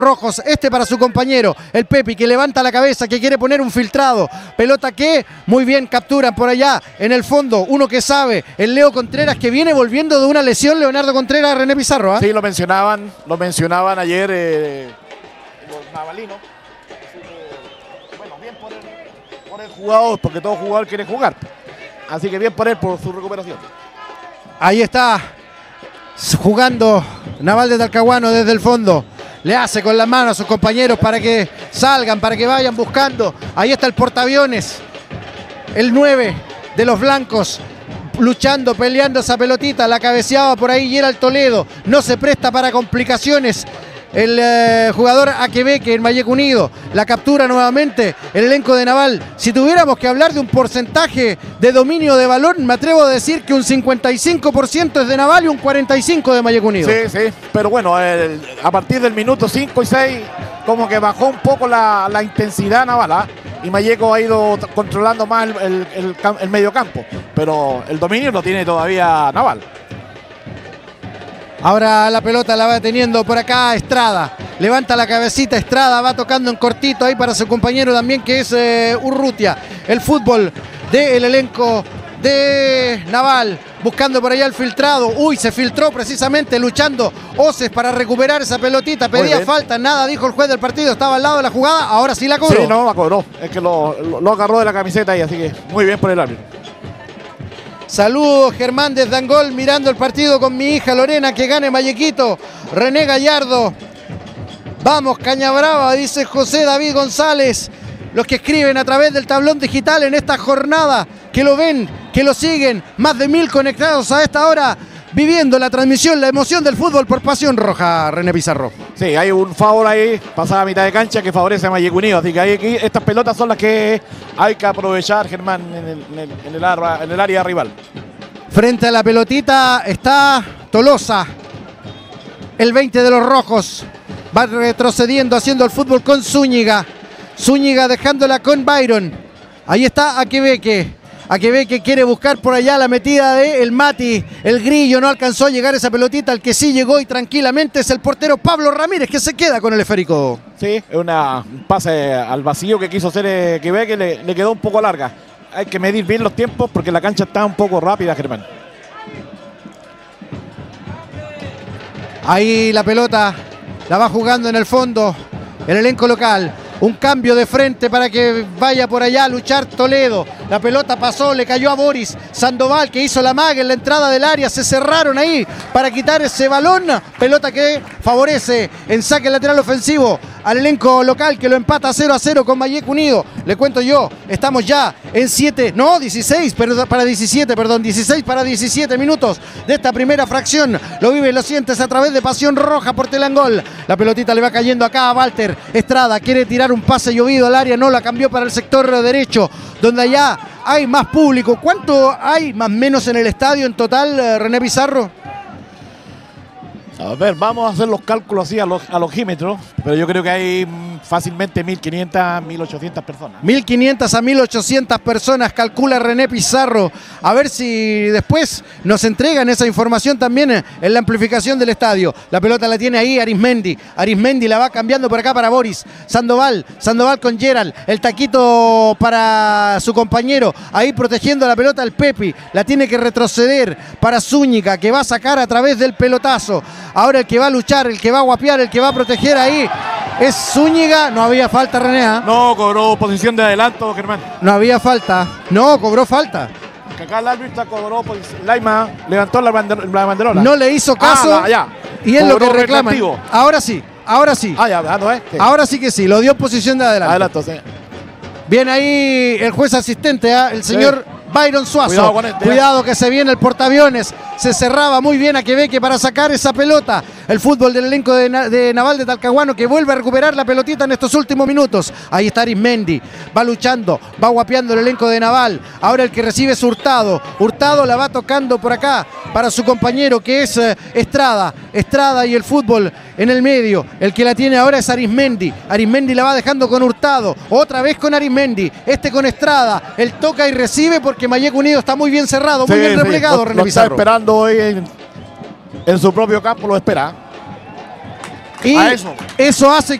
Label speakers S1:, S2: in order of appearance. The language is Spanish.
S1: rojos, este para su compañero, el Pepi, que levanta la cabeza, que quiere poner un filtrado, pelota que muy bien capturan por allá, en el fondo, uno que sabe, el Leo Contreras, que viene volviendo de una lesión, Leonardo Contreras, René Pizarro.
S2: Sí, lo mencionaban ayer los navalinos. Bueno, bien por el jugador, porque todo jugador quiere jugar, así que bien por él, por su recuperación.
S1: Ahí está, jugando Naval de Talcahuano desde el fondo. Le hace con la mano a sus compañeros para que salgan, para que vayan buscando. Ahí está el portaaviones, el 9 de los blancos, luchando, peleando esa pelotita. La cabeceaba por ahí Gerald Toledo. No se presta para complicaciones el jugador Aquebeque en Malleco Unido. La captura nuevamente el elenco de Naval. Si tuviéramos que hablar de un porcentaje de dominio de balón, me atrevo a decir que un 55% es de Naval y un 45% de Malleco Unido.
S2: Sí, pero bueno, a partir del minuto 5 y 6 como que bajó un poco la intensidad Naval, y Malleco ha ido controlando más el medio campo, pero el dominio lo tiene todavía Naval.
S1: Ahora la pelota la va teniendo por acá Estrada. Levanta la cabecita Estrada, va tocando en cortito ahí para su compañero también, que es Urrutia. El fútbol del elenco de Naval, buscando por allá el filtrado. Uy, se filtró precisamente, luchando Oces para recuperar esa pelotita. Pedía falta, nada dijo el juez del partido, estaba al lado de la jugada, ahora sí la cobró.
S2: Sí, no, la cobró, es que lo agarró de la camiseta ahí, así que muy bien por el árbitro.
S1: Saludos, Germán desde Angol, mirando el partido con mi hija Lorena, que gane Mallequito. René Gallardo. Vamos, Cañabrava, dice José David González. Los que escriben a través del tablón digital en esta jornada, que lo ven, que lo siguen. Más de 1000 conectados a esta hora, viviendo la transmisión, la emoción del fútbol por Pasión Roja, René Pizarro.
S2: Sí, hay un favor ahí, pasada a mitad de cancha, que favorece a Malleco Unido. Así que aquí estas pelotas son las que hay que aprovechar, Germán, en el área rival.
S1: Frente a la pelotita está Tolosa, el 20 de los rojos. Va retrocediendo, haciendo el fútbol con Zúñiga. Zúñiga dejándola con Byron. Ahí está Aquebeque. Aquebeque quiere buscar por allá la metida de el Mati. El Grillo no alcanzó a llegar esa pelotita. El que sí llegó y tranquilamente es el portero Pablo Ramírez, que se queda con el esférico.
S2: Sí, es un pase al vacío que quiso hacer Aquebeque, le quedó un poco larga. Hay que medir bien los tiempos porque la cancha está un poco rápida, Germán.
S1: Ahí la pelota la va jugando en el fondo el elenco local. Un cambio de frente para que vaya por allá a luchar Toledo. La pelota pasó, le cayó a Boris Sandoval, que hizo la maga en la entrada del área. Se cerraron ahí para quitar ese balón. Pelota que favorece en saque lateral ofensivo al elenco local, que lo empata 0-0 con Malleco Unido. Le cuento yo, estamos ya en 16 para 17 minutos de esta primera fracción. Lo vive y lo sientes a través de Pasión Roja por Telangol. La pelotita le va cayendo acá a Walter Estrada, quiere tirar un pase llovido al área, no la cambió para el sector derecho, donde allá hay más público. ¿Cuánto hay más o menos en el estadio en total, René Pizarro?
S2: A ver, vamos a hacer los cálculos así al ojímetro, pero yo creo que hay fácilmente 1.500, 1.800 personas. 1.500
S1: a 1.800 personas, calcula René Pizarro. A ver si después nos entregan esa información también en la amplificación del estadio. La pelota la tiene ahí Arismendi. Arismendi la va cambiando por acá para Boris Sandoval. Sandoval con Gerald. El taquito para su compañero. Ahí protegiendo la pelota el Pepi. La tiene que retroceder para Zúñiga, que va a sacar a través del pelotazo. Ahora el que va a luchar, el que va a guapear, el que va a proteger ahí es Zúñiga. No había falta, René.
S2: No, cobró posición de adelanto, Germán.
S1: No había falta. No, cobró falta.
S2: Que acá el árbitro cobró posición. Laima levantó la banderola.
S1: No le hizo caso. Y es lo que reclaman. Ahora sí.
S2: No es.
S1: Ahora sí que sí. Lo dio en posición de adelanto.
S2: Adelanto, sí.
S1: Bien ahí el juez asistente, el señor Byron Suazo. Cuidado que se viene el portaaviones. Se cerraba muy bien Aquebeque para sacar esa pelota. El fútbol del elenco de Naval de Talcahuano, que vuelve a recuperar la pelotita en estos últimos minutos. Ahí está Arismendi. Va luchando, va guapeando el elenco de Naval. Ahora el que recibe es Hurtado. Hurtado la va tocando por acá para su compañero, que es Estrada. Estrada y el fútbol en el medio. El que la tiene ahora es Arismendi. Arismendi la va dejando con Hurtado. Otra vez con Arismendi. Este con Estrada. Él toca y recibe porque Malleco Unido está muy bien cerrado, muy bien replegado.
S2: René Pizarro. Está esperando hoy en su propio campo, lo espera.
S1: Y
S2: a eso.
S1: eso hace